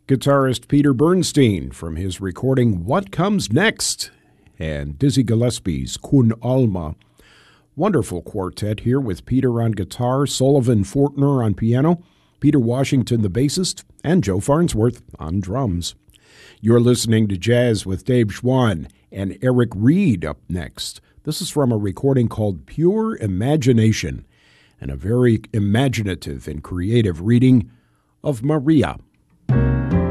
Guitarist Peter Bernstein from his recording What Comes Next, and Dizzy Gillespie's Kun Alma. Wonderful quartet here with Peter on guitar, Sullivan Fortner on piano, Peter Washington the bassist, and Joe Farnsworth on drums. You're listening to Jazz with Dave Schwann and Eric Reed up next. This is from a recording called Pure Imagination, and a very imaginative and creative reading of Maria.